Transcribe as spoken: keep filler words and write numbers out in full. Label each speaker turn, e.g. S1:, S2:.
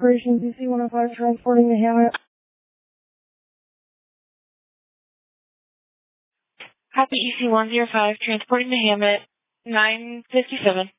S1: Operations E C one oh five transporting the Hammett.
S2: Copy E C one oh five transporting the Hammett, nine fifty-seven.